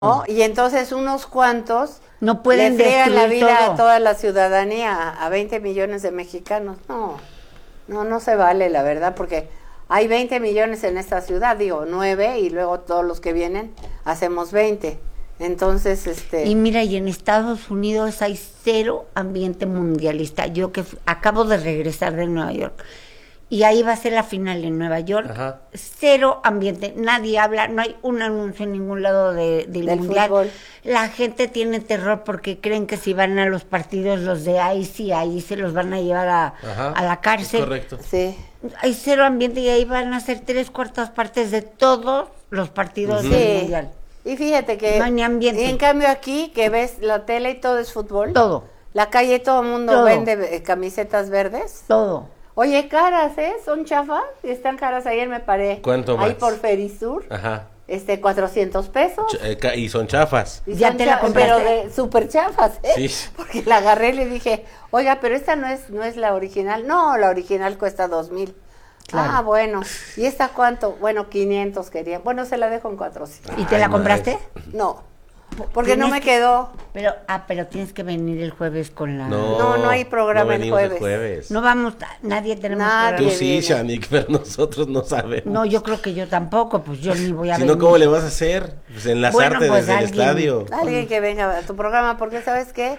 ¿no? Y entonces unos cuantos no pueden le fregan la destruir vida todo. a toda la ciudadanía, a 20 millones de mexicanos. No se vale, la verdad, porque hay 20 millones en esta ciudad, digo, 9, y luego todos los que vienen hacemos 20. Entonces, Y mira, y en Estados Unidos hay cero ambiente mundialista. Yo que acabo de regresar de Nueva York, y ahí va a ser la final en Nueva York. Ajá. Cero ambiente, nadie habla, no hay un anuncio en ningún lado del mundial. fútbol. La gente tiene terror porque creen que si van a los partidos los de ICE, ahí se los van a llevar a la cárcel. Es correcto. sí. Hay cero ambiente y ahí van a ser 3/4 de todos los partidos del Sí. mundial. Y fíjate que No hay ni ambiente. y en cambio aquí, que ves la tele y todo es fútbol. Todo, La calle todo el mundo Todo. vende camisetas verdes. todo. Oye, caras, son chafas, y están caras. Ayer me paré ¿Cuánto ahí más? por Ferisur, Ajá. 400 pesos. Y son chafas. Y ¿Ya son te la pero compraste? de súper chafas, Sí. Porque la agarré y le dije, oiga, pero esta no es la original. No, la original cuesta 2,000. Claro. Ah, bueno. ¿Y esta cuánto? Bueno, 500 quería. Bueno, se la dejo en 400. ¿Y te Ay, la no, compraste? No, porque no Tienes me que- quedó. Pero tienes que venir el jueves con la... No hay programa el venimos jueves. No vamos, nadie tenemos Nadie. Tú programa. sí, viene. Shanik, pero nosotros no sabemos. No, yo creo que yo tampoco, pues yo ni voy a Si venir. no, ¿cómo le vas a hacer? Pues enlazarte Bueno, pues desde el alguien- estadio. Alguien que venga a tu programa, porque ¿sabes qué?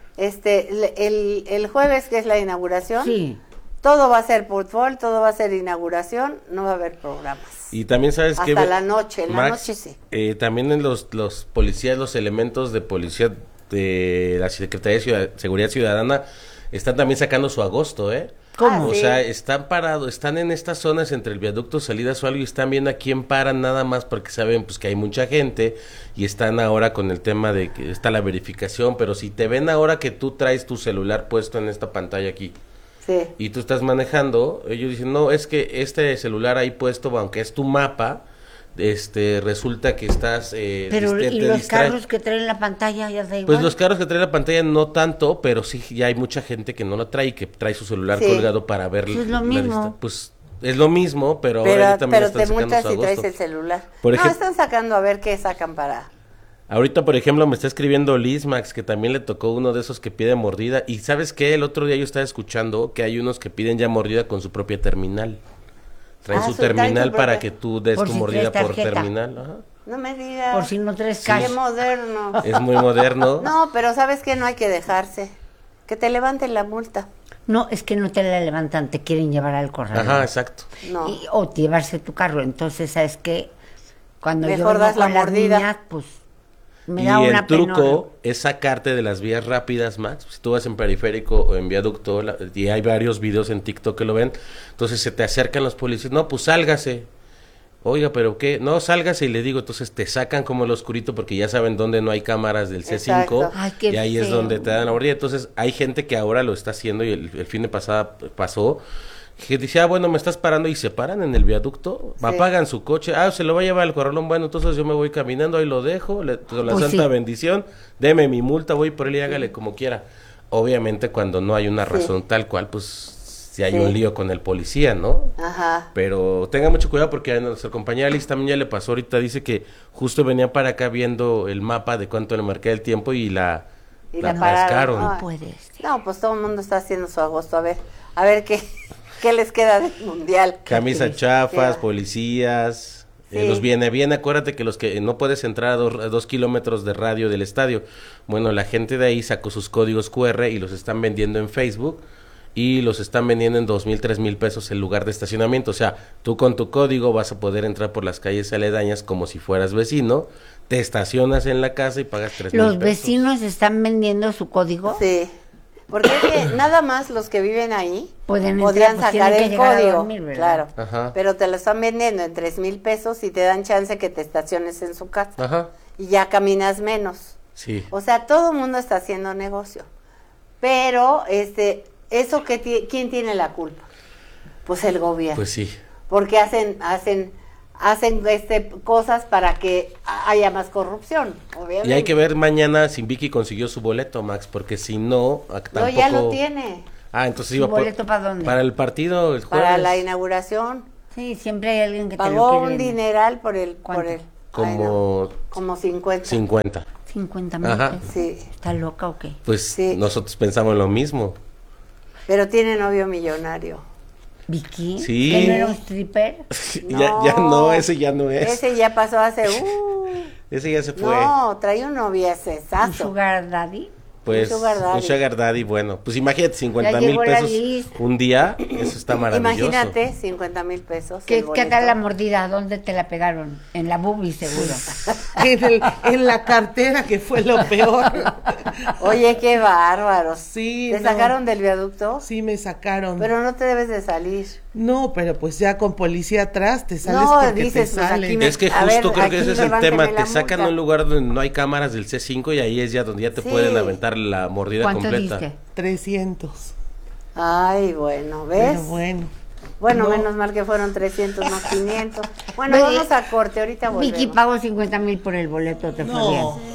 El jueves, que es la inauguración, Sí. todo va a ser fútbol, todo va a ser inauguración, no va a haber programas. Y también sabes que... Hasta la noche, en la Max, noche sí. También en los policías, los elementos de policía de la Secretaría de Seguridad Ciudadana están también sacando su agosto, ¿eh? ¿Cómo? Ah, O sí. sea, están parados, están en estas zonas entre el viaducto, salidas o algo, y están viendo a quién paran nada más porque saben pues que hay mucha gente y están ahora con el tema de que está la verificación, pero si te ven ahora que tú traes tu celular puesto en esta pantalla aquí Sí. y tú estás manejando, ellos dicen, no, es que este celular ahí puesto, aunque es tu mapa, resulta que estás... Pero te y los distrae. carros que traen la pantalla ya da igual. Pues los carros que traen la pantalla no tanto, pero sí ya hay mucha gente que no lo trae y que trae su celular Sí. colgado para ver Pues es lo mismo. Pues es lo mismo, pero ahora ya también Pero están te sacando multas su si traes agosto. el celular. Por No, ejem- están sacando a ver qué sacan para... Ahorita, por ejemplo, me está escribiendo Liz Max, que también le tocó uno de esos que pide mordida. Y ¿sabes qué? El otro día yo estaba escuchando que hay unos que piden ya mordida con su propia terminal. Traen Ah, su traen terminal su para propia- que tú des Por tu si mordida traes por tarjeta. terminal. Ajá. No me digas. Por si no traes cash. Qué moderno. Es muy moderno. No, pero ¿sabes qué? No hay que dejarse. Que te levanten la multa. No, es que no te la levantan, te quieren llevar al correo. Ajá, exacto. No. O llevarse tu carro. Entonces, ¿sabes qué? Cuando yo Mejor vengo das la con las mordida. niñas, pues me Y da una el truco pena. es sacarte de las vías rápidas, Max. Si tú vas en periférico o en viaducto, y hay varios videos en TikTok que lo ven, entonces se te acercan los policías, no, pues sálgase. Oiga, ¿pero qué? No, sálgase, y le digo, entonces te sacan como el oscurito porque ya saben dónde no hay cámaras del C5 Exacto. Ay, qué y ahí es feo. donde te dan la mordida. Entonces hay gente que ahora lo está haciendo y el fin de pasada pasó, que dice, bueno, me estás parando, y se paran en el viaducto, Sí. apagan su coche, se lo va a llevar al corralón, bueno, entonces yo me voy caminando, ahí lo dejo, con la Pues santa sí. bendición, deme mi multa, voy por él y hágale como quiera. Obviamente cuando no hay una razón tal cual, pues si hay Sí. un lío con el policía, ¿no? Ajá. Pero tenga mucho cuidado porque a nuestra compañera Liz también ya le pasó ahorita, dice que justo venía para acá viendo el mapa de cuánto le marqué el tiempo y la pararon. cascaron. Ay. Puedes. No, pues todo el mundo está haciendo su agosto. A ver qué les queda del mundial. Camisas chafas, Sí. policías, Sí. los viene, acuérdate que los que no puedes entrar a 2 kilómetros de radio del estadio, bueno, la gente de ahí sacó sus códigos QR y los están vendiendo en Facebook y los están vendiendo en 2,000, 3,000 pesos el lugar de estacionamiento, o sea, tú con tu código vas a poder entrar por las calles aledañas como si fueras vecino, te estacionas en la casa y pagas 3,000 Los pesos. vecinos están vendiendo su código. Sí. Porque es que nada más los que viven ahí Pueden podrían entrar, pues, sacar tienen el que llegar a código. dormir, ¿verdad? Claro. Ajá. Pero te lo están vendiendo en 3,000 pesos y te dan chance que te estaciones en su casa. Ajá, Y ya caminas menos. sí. O sea, todo el mundo está haciendo negocio. Pero, eso ¿quién tiene la culpa? Pues el gobierno. Pues sí. Porque hacen cosas para que haya más corrupción, obviamente. Y hay que ver mañana si Vicky consiguió su boleto, Max, porque si no, tampoco... No, ya lo tiene. Entonces ¿Su iba boleto para dónde? para el partido el jueves. Para la inauguración. Sí, siempre hay alguien que te lo Pagó quiere. un dineral por ¿Cuánto? como Como 50. 50. 50,000 Ajá. pesos. Sí. ¿Está loca o qué? Pues Sí. nosotros pensamos lo mismo. Pero tiene novio millonario. ¿Vicky? Sí. ¿Que no era un stripper? Ya no, ese ya no es. Ese ya pasó hace... Ese ya se fue. no, trae un novio ¿Un cesazo. sugar daddy? Pues un sugar daddy. un sugar daddy, bueno, pues imagínate 50 Ya mil llegó la pesos Liz. un día, eso está maravilloso. Imagínate, 50,000 pesos. ¿Qué, el ¿Qué boleto. tal la mordida? ¿Dónde te la pegaron? En la boobie, seguro. En la cartera, que fue lo peor. Oye, qué bárbaros. Sí, ¿Te no. sacaron del viaducto? Sí, me sacaron. Pero no te debes de salir. No, pero pues ya con policía atrás te sales No, porque dices, te pues, salen. aquí me- Es que A justo ver, creo que aquí ese es el levánteme tema, la te sacan a multa. un lugar donde no hay cámaras del C5 y ahí es ya donde ya te Sí. pueden aventar la mordida ¿Cuánto completa. diste? 300. Ay, bueno, ¿ves? Pero bueno. Bueno, No. menos mal que fueron 300, no 500. Bueno, Oye, vamos a corte, ahorita volvemos. Vicky pagó 50,000 por el boleto, te fue bien. No,